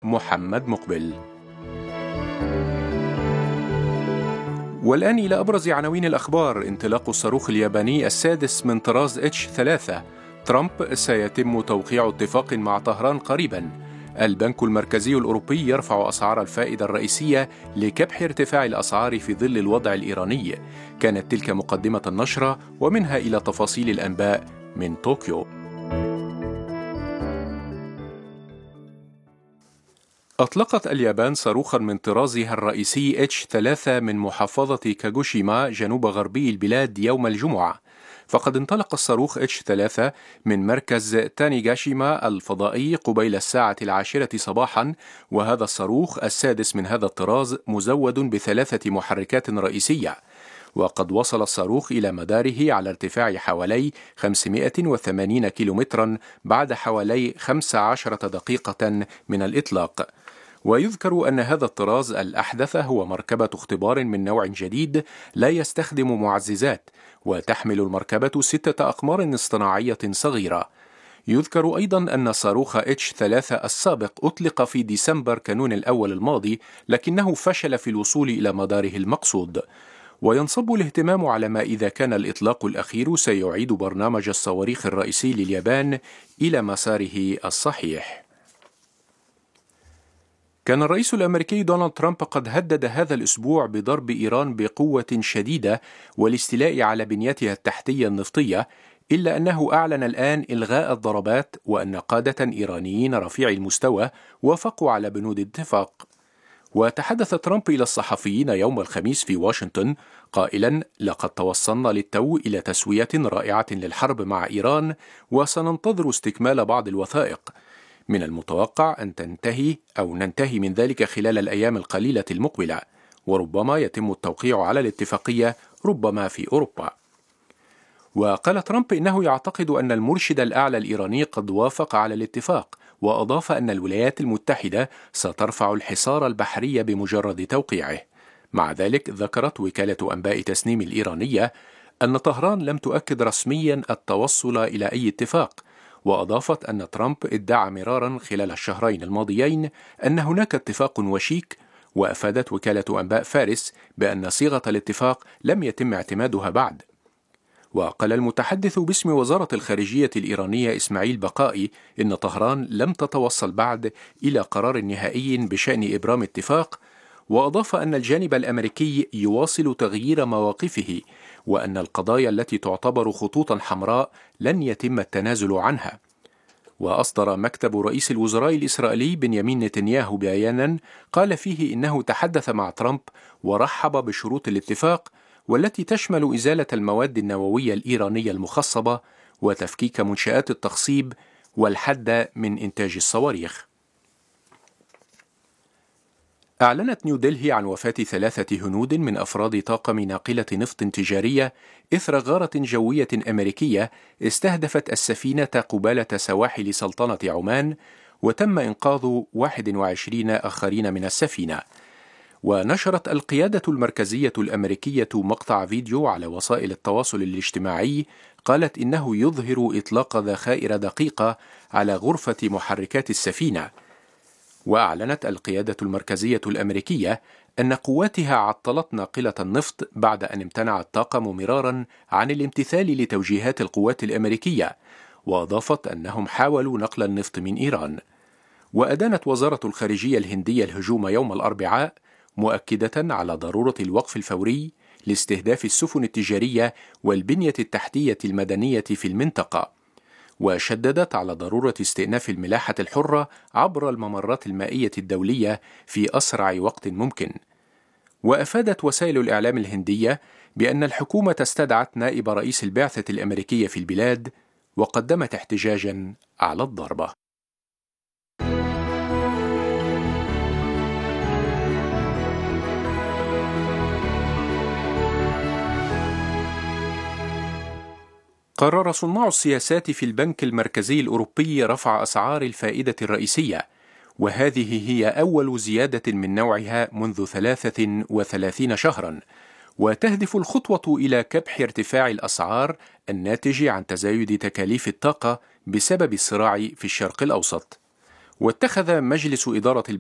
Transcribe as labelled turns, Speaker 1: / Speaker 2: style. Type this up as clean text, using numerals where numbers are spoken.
Speaker 1: محمد مقبل. والآن إلى أبرز عناوين الأخبار. انطلاق الصاروخ الياباني السادس من طراز H3. ترامب: سيتم توقيع اتفاق مع طهران قريبا. البنك المركزي الأوروبي يرفع أسعار الفائدة الرئيسية لكبح ارتفاع الأسعار في ظل الوضع الإيراني. كانت تلك مقدمة النشرة، ومنها إلى تفاصيل الأنباء من طوكيو. أطلقت اليابان صاروخا من طرازها الرئيسي H3 من محافظة كاغوشيما جنوب غربي البلاد يوم الجمعة. فقد انطلق الصاروخ H3 من مركز تانيغاشيما الفضائي قبيل الساعة 10 صباحا، وهذا الصاروخ السادس من هذا الطراز مزود ب3 محركات رئيسية. وقد وصل الصاروخ إلى مداره على ارتفاع حوالي 580 كيلومترا بعد حوالي 15 دقيقة من الإطلاق. ويذكر أن هذا الطراز الأحدث هو مركبة اختبار من نوع جديد لا يستخدم معززات، وتحمل المركبة 6 أقمار اصطناعية صغيرة. يذكر أيضا أن صاروخ H3 السابق أطلق في ديسمبر كانون الأول الماضي، لكنه فشل في الوصول إلى مداره المقصود. وينصب الاهتمام على ما إذا كان الإطلاق الأخير سيعيد برنامج الصواريخ الرئيسي لليابان إلى مساره الصحيح. كان الرئيس الأمريكي دونالد ترامب قد هدد هذا الأسبوع بضرب إيران بقوة شديدة والاستيلاء على بنيتها التحتية النفطية، إلا أنه أعلن الآن إلغاء الضربات، وأن قادة إيرانيين رفيع المستوى وافقوا على بنود الاتفاق. وتحدث ترامب إلى الصحفيين يوم الخميس في واشنطن قائلا: لقد توصلنا للتو إلى تسوية رائعة للحرب مع إيران، وسننتظر استكمال بعض الوثائق. من المتوقع أن ننتهي من ذلك خلال الأيام القليلة المقبلة، وربما يتم التوقيع على الاتفاقية ربما في أوروبا. وقال ترامب إنه يعتقد أن المرشد الأعلى الإيراني قد وافق على الاتفاق، وأضاف أن الولايات المتحدة سترفع الحصار البحري بمجرد توقيعه. مع ذلك ذكرت وكالة أنباء تسنيم الإيرانية أن طهران لم تؤكد رسميا التوصل إلى أي اتفاق، وأضافت أن ترامب ادعى مرارا خلال الشهرين الماضيين أن هناك اتفاق وشيك. وأفادت وكالة أنباء فارس بأن صيغة الاتفاق لم يتم اعتمادها بعد. وقال المتحدث باسم وزارة الخارجية الإيرانية إسماعيل بقائي إن طهران لم تتوصل بعد إلى قرار نهائي بشأن إبرام اتفاق، وأضاف أن الجانب الأمريكي يواصل تغيير مواقفه، وأن القضايا التي تعتبر خطوطا حمراء لن يتم التنازل عنها. وأصدر مكتب رئيس الوزراء الإسرائيلي بنيامين نتنياهو بيانا قال فيه إنه تحدث مع ترامب ورحب بشروط الاتفاق، والتي تشمل إزالة المواد النووية الإيرانية المخصبة وتفكيك منشآت التخصيب والحد من إنتاج الصواريخ. أعلنت نيودلهي عن وفاة 3 هنود من أفراد طاقم ناقلة نفط تجارية إثر غارة جوية أمريكية استهدفت السفينة قبالة سواحل سلطنة عمان، وتم إنقاذ 21 آخرين من السفينة. ونشرت القيادة المركزية الأمريكية مقطع فيديو على وسائل التواصل الاجتماعي قالت إنه يظهر إطلاق ذخائر دقيقة على غرفة محركات السفينة. وأعلنت القيادة المركزية الأمريكية أن قواتها عطلت ناقلة النفط بعد أن امتنع الطاقم مرارا عن الامتثال لتوجيهات القوات الأمريكية، وأضافت أنهم حاولوا نقل النفط من إيران. وأدانت وزارة الخارجية الهندية الهجوم يوم الأربعاء، مؤكدة على ضرورة الوقف الفوري لاستهداف السفن التجارية والبنية التحتية المدنية في المنطقة، وشددت على ضرورة استئناف الملاحة الحرة عبر الممرات المائية الدولية في أسرع وقت ممكن. وأفادت وسائل الإعلام الهندية بأن الحكومة استدعت نائب رئيس البعثة الأمريكية في البلاد وقدمت احتجاجا على الضربة. قرر صناع السياسات في البنك المركزي الأوروبي رفع أسعار الفائدة الرئيسية، وهذه هي أول زيادة من نوعها منذ 33 شهرا، وتهدف الخطوة إلى كبح ارتفاع الأسعار الناتج عن تزايد تكاليف الطاقة بسبب الصراع في الشرق الأوسط. واتخذ مجلس إدارة